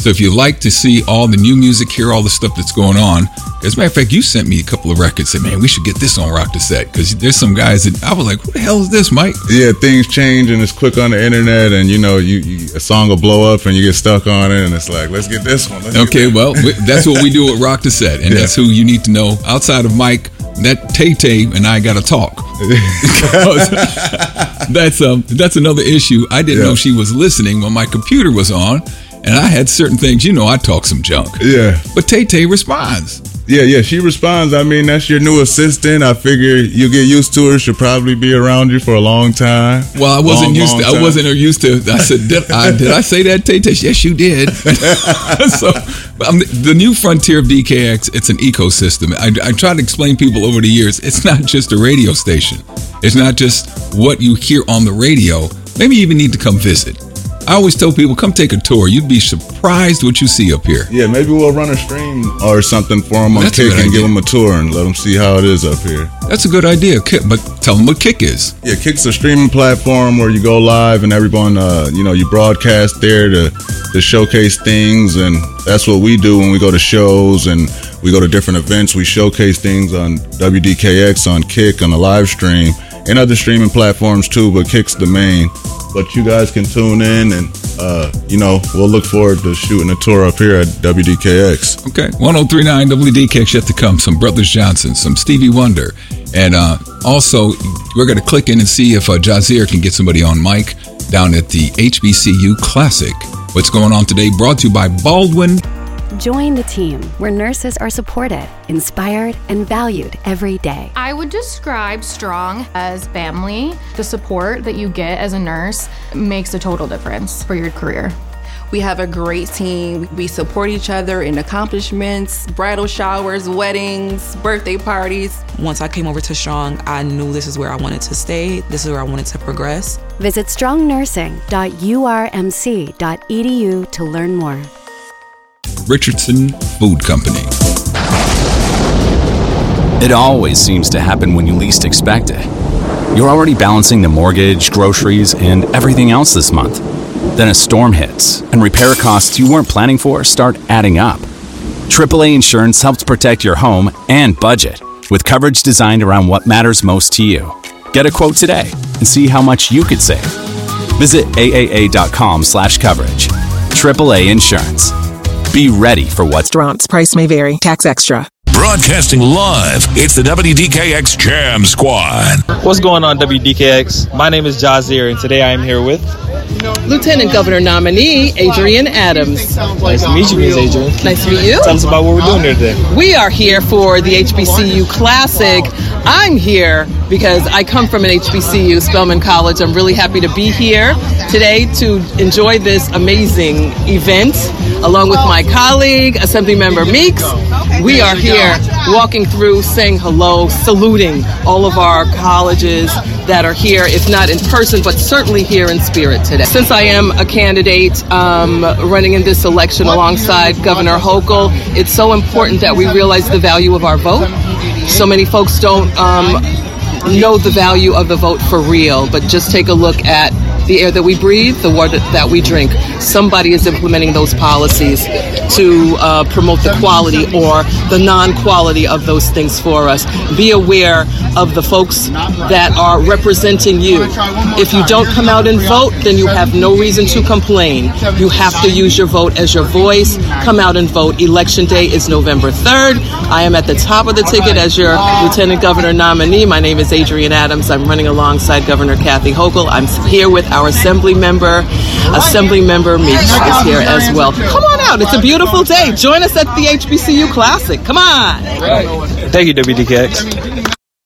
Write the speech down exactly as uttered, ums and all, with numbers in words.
So if you like to see all the new music, hear all the stuff that's going on, as a matter of fact, you sent me a couple of records. Said, man, we should get this on Rock the Set, because there's some guys that I was like, what the hell is this, Mike? Yeah, things change and it's quick on the internet, and you know, you, you a song will blow up and you get stuck on it, and it's like, let's get this one. Let's okay, that. well, that's what we do at Rock the Set, and yeah. that's who you need to know. Outside of Mike, that Tay-Tay and I got to talk. that's um that's another issue. I didn't yeah. know she was listening when my computer was on, and I had certain things. You know, I talk some junk. Yeah, but Tay-Tay responds. Yeah, yeah, she responds. I mean, that's your new assistant. I figure you get used to her. She'll probably be around you for a long time. Well, I wasn't long, used long to. time. I wasn't used to. I said, did I, did I say that, Tay-Tay? Yes, you did. So, um, the new frontier of D K X, it's an ecosystem. I, I try to explain people over the years. It's not just a radio station. It's not just what you hear on the radio. Maybe you even need to come visit. I always tell people, come take a tour. You'd be surprised what you see up here. Yeah, maybe we'll run a stream or something for them on That's Kick and idea. give them a tour and let them see how it is up here. That's a good idea, but tell them what Kick is. Yeah, Kick's a streaming platform where you go live and everyone, uh, you know, you broadcast there to, to showcase things, and that's what we do when we go to shows and we go to different events. We showcase things on W D K X, on Kick, on the live stream, and other streaming platforms too, but Kick's the main. But you guys can tune in, and, uh, you know, we'll look forward to shooting a tour up here at W D K X. Okay, one oh three point nine W D K X yet to come. Some Brothers Johnson, some Stevie Wonder. And uh, also, we're going to click in and see if uh, Jazeer can get somebody on mic down at the H B C U Classic. What's going on today? Brought to you by Baldwin. Join the team where nurses are supported, inspired, and valued every day. I would describe Strong as family. The support that you get as a nurse makes a total difference for your career. We have a great team. We support each other in accomplishments, bridal showers, weddings, birthday parties. Once I came over to Strong, I knew this is where I wanted to stay. This is where I wanted to progress. Visit strong nursing dot u r m c dot e d u to learn more. Richardson Food Company. It always seems to happen when you least expect it. You're already balancing the mortgage, groceries, and everything else this month. Then a storm hits, and repair costs you weren't planning for start adding up. triple A Insurance helps protect your home and budget with coverage designed around what matters most to you. Get a quote today and see how much you could save. Visit A A A dot com slash coverage. triple A Insurance. Be ready for what's... Restaurants. Price may vary. Tax extra. Broadcasting live, it's the W D K X Jam Squad. What's going on, W D K X? My name is Jazeer, and today I am here with... Lieutenant Governor nominee, Adrienne Adams. Nice to meet you, Miz Adrienne. Nice to meet you. Tell us about what we're doing here today. We are here for the H B C U Classic. I'm here because I come from an H B C U, Spelman College. I'm really happy to be here today to enjoy this amazing event along with my colleague, Assemblymember Meeks. We are here walking through, saying hello, saluting all of our colleges that are here, if not in person, but certainly here in spirit today. Since I am a candidate um, running in this election alongside Governor Hochul, it's so important that we realize the value of our vote. So many folks don't um, know the value of the vote for real, but just take a look at the air that we breathe, the water that we drink. Somebody is implementing those policies to uh, promote the quality or the non-quality of those things for us. Be aware of the folks that are representing you. If you don't come out and vote, then you have no reason to complain. You have to use your vote as your voice. Come out and vote. Election day is November third. I am at the top of the ticket as your Lieutenant Governor nominee. My name is Adrienne Adams. I'm running alongside Governor Kathy Hochul. I'm here with our Assembly Member, Assembly Member Meeks is here as well. Come on out. It's a beautiful day. Join us at the H B C U Classic. Come on. Thank you, W D K X.